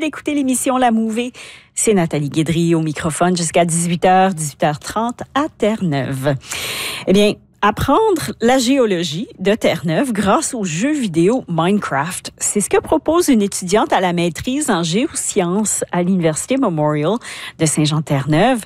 d'écouter l'émission La Mouvée. C'est Nathalie Guédry au microphone jusqu'à 18h, 18h30 à Terre-Neuve. Eh bien, apprendre la géologie de Terre-Neuve grâce au jeu vidéo Minecraft. C'est ce que propose une étudiante à la maîtrise en géosciences à l'Université Memorial de Saint-Jean-Terre-Neuve.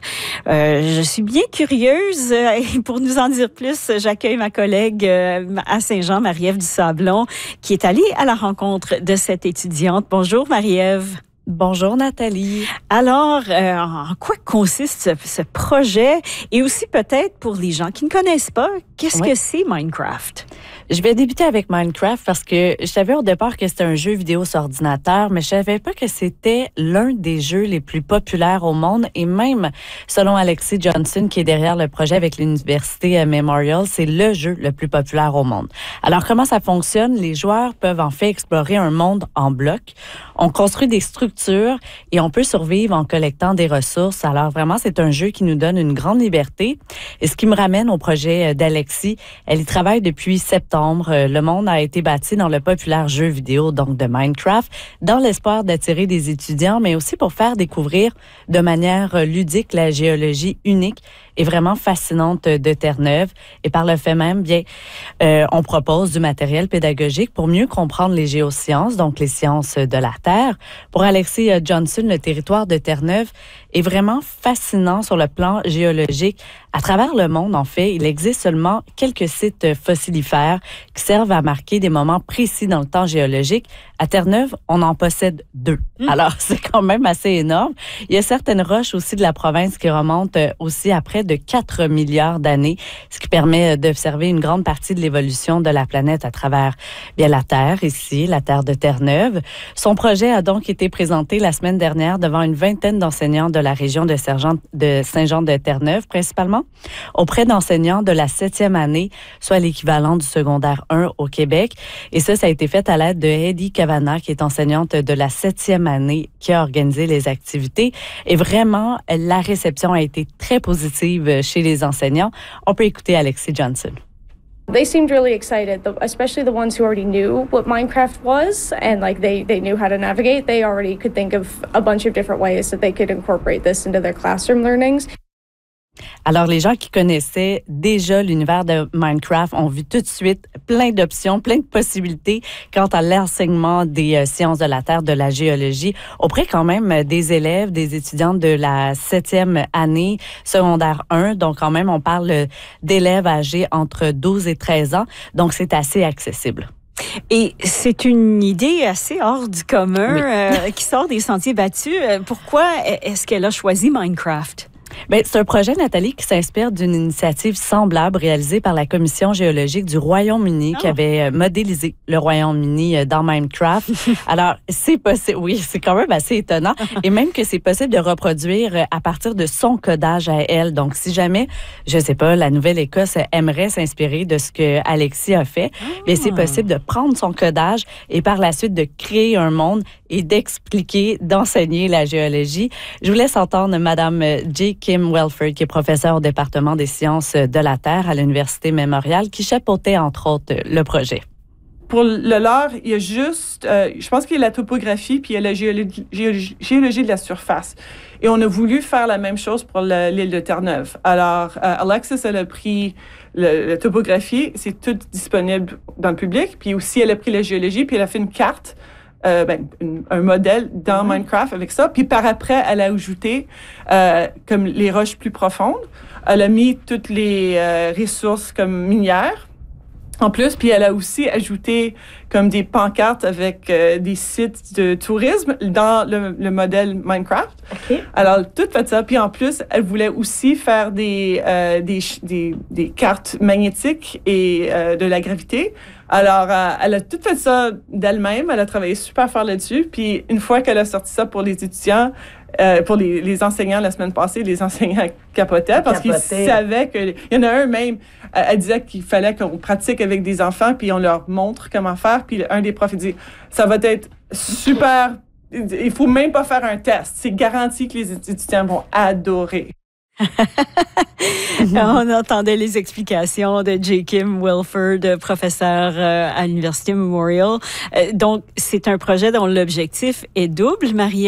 Je suis bien curieuse et pour nous en dire plus, j'accueille ma collègue à Saint-Jean, Marie-Ève Dusablon, qui est allée à la rencontre de cette étudiante. Bonjour Marie-Ève. Bonjour Nathalie. Alors, en quoi consiste ce projet? Et aussi peut-être pour les gens qui ne connaissent pas, qu'est-ce que c'est Minecraft? Je vais débuter avec Minecraft parce que je savais au départ que c'était un jeu vidéo sur ordinateur, mais je savais pas que c'était l'un des jeux les plus populaires au monde. Et même, selon Alexis Johnson, qui est derrière le projet avec l'Université Memorial, c'est le jeu le plus populaire au monde. Alors, comment ça fonctionne? Les joueurs peuvent en fait explorer un monde en bloc. On construit des structures et on peut survivre en collectant des ressources. Alors, vraiment, c'est un jeu qui nous donne une grande liberté. Et ce qui me ramène au projet d'Alexis, elle y travaille depuis septembre. Le monde a été bâti dans le populaire jeu vidéo, donc de Minecraft, dans l'espoir d'attirer des étudiants, mais aussi pour faire découvrir de manière ludique la géologie unique et vraiment fascinante de Terre-Neuve. Et par le fait même, bien, on propose du matériel pédagogique pour mieux comprendre les géosciences, donc les sciences de la Terre. Pour Alexis Johnson, le territoire de Terre-Neuve est vraiment fascinant sur le plan géologique. À travers le monde, en fait, il existe seulement quelques sites fossilifères qui servent à marquer des moments précis dans le temps géologique. À Terre-Neuve, on en possède 2. Alors, c'est quand même assez énorme. Il y a certaines roches aussi de la province qui remontent aussi à près de 4 milliards d'années, ce qui permet d'observer une grande partie de l'évolution de la planète à travers bien la Terre, ici, la Terre de Terre-Neuve. Son projet a donc été présenté la semaine dernière devant une vingtaine d'enseignants de la région de Saint-Jean-de-Terre-Neuve, principalement, auprès d'enseignants de la 7e année, soit l'équivalent du secondaire 1 au Québec. Et ça a été fait à l'aide de Heidi Cavana, qui est enseignante de la 7e année, qui a organisé les activités. Et vraiment, la réception a été très positive chez les enseignants. On peut écouter Alexis Johnson. They seemed really excited, especially the ones who already knew what Minecraft was and they knew how to navigate. They already could think of a bunch of different ways that they could incorporate this into their classroom learnings. Alors, les gens qui connaissaient déjà l'univers de Minecraft ont vu tout de suite plein d'options, plein de possibilités quant à l'enseignement des sciences de la Terre, de la géologie, auprès quand même des élèves, des étudiants de la 7e année, secondaire 1. Donc, quand même, on parle d'élèves âgés entre 12 et 13 ans. Donc, c'est assez accessible. Et c'est une idée assez hors du commun qui sort des sentiers battus. Pourquoi est-ce qu'elle a choisi Minecraft? Bien, c'est un projet, Nathalie, qui s'inspire d'une initiative semblable réalisée par la Commission géologique du Royaume-Uni qui avait modélisé le Royaume-Uni dans Minecraft. Alors, c'est possible, oui, c'est quand même assez étonnant. Et même que c'est possible de reproduire à partir de son codage à elle. Donc, si jamais, je sais pas, la Nouvelle-Écosse aimerait s'inspirer de ce que Alexis a fait, bien, c'est possible de prendre son codage et par la suite de créer un monde et d'expliquer, d'enseigner la géologie. Je vous laisse entendre Madame J. Kim Welford, qui est professeure au département des sciences de la Terre à l'Université Memorial, qui chapeautait entre autres le projet. Pour le lore, il y a juste, je pense qu'il y a la topographie puis il y a la géologie de la surface. Et on a voulu faire la même chose pour l'île de Terre-Neuve. Alors, Alexis, elle a pris la topographie, c'est tout disponible dans le public. Puis aussi, elle a pris la géologie, puis elle a fait une carte, un modèle dans Minecraft avec ça. Puis par après, elle a ajouté comme les roches plus profondes. Elle a mis toutes les ressources comme minières en plus. Puis elle a aussi ajouté comme des pancartes avec des sites de tourisme dans le modèle Minecraft. Okay. Alors, tout fait ça. Puis en plus, elle voulait aussi faire des cartes magnétiques et de la gravité. Alors, elle a tout fait ça d'elle-même. Elle a travaillé super fort là-dessus. Puis une fois qu'elle a sorti ça pour les étudiants, pour les enseignants la semaine passée, les enseignants capotaient parce qu'ils savaient que... Il y en a un même, elle disait qu'il fallait qu'on pratique avec des enfants puis on leur montre comment faire. Puis un des profs, il dit, ça va être super... Il faut même pas faire un test. C'est garanti que les étudiants vont adorer. On entendait les explications de J. Kim Welford, professeur à l'Université Memorial. Donc, c'est un projet dont l'objectif est double, Marie.